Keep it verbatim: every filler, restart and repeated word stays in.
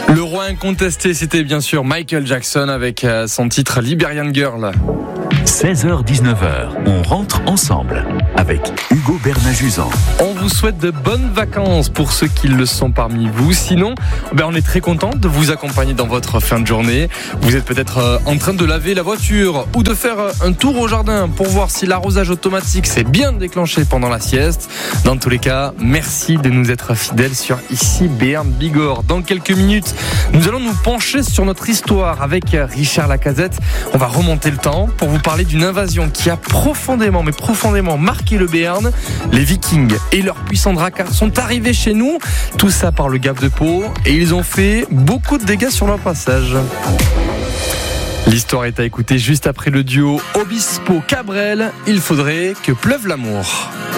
Le roi incontesté, c'était bien sûr Michael Jackson avec son titre Liberian Girl. seize heures dix-neuf heures, on rentre ensemble avec Hugo Bernajuzan. On vous souhaite de bonnes vacances pour ceux qui le sont parmi vous. Sinon, ben on est très content de vous accompagner dans votre fin de journée. Vous êtes peut-être en train de laver la voiture ou de faire un tour au jardin pour voir si l'arrosage automatique s'est bien déclenché pendant la sieste. Dans tous les cas, merci de nous être fidèles sur Ici Béarn Bigorre. Dans quelques minutes, nous allons nous pencher sur notre histoire avec Richard Lacazette. On va remonter le temps pour vous parler d'une invasion qui a profondément, mais profondément marqué le Béarn. Les Vikings et leurs puissants dracars sont arrivés chez nous, tout ça par le Gave de Pau, et ils ont fait beaucoup de dégâts sur leur passage. L'histoire est à écouter juste après le duo Obispo-Cabrel. Il faudrait que pleuve l'amour.